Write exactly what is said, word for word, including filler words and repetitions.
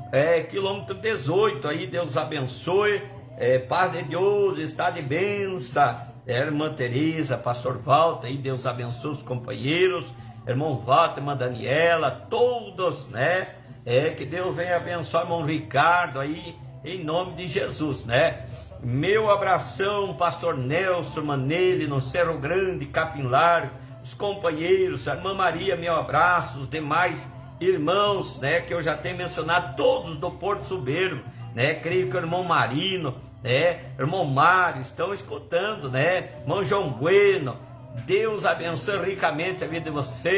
é, quilômetro dezoito, aí Deus abençoe, é, paz de Deus, está de benção, é, irmã Teresa, pastor Walter, aí Deus abençoe os companheiros, irmão Walter, irmã Daniela, todos, né, é, que Deus venha abençoar irmão Ricardo, aí, em nome de Jesus, né. Meu abração, pastor Nelson, Manele, no Cerro Grande, Capim Largo, os companheiros, a irmã Maria, meu abraço, os demais irmãos, né, que eu já tenho mencionado, todos do Porto Soberbo, né, creio que o irmão Marino, né, irmão Mário, estão escutando, né, irmão João Bueno, Deus abençoe ricamente a vida de vocês.